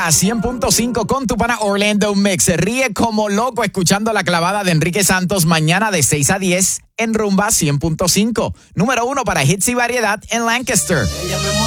Rumba 100.5 con tu pana Orlando Mix. Se ríe como loco escuchando la clavada de Enrique Santos mañana de 6 a 10 en Rumba 100.5. Número 1 para hits y variedad en Lancaster.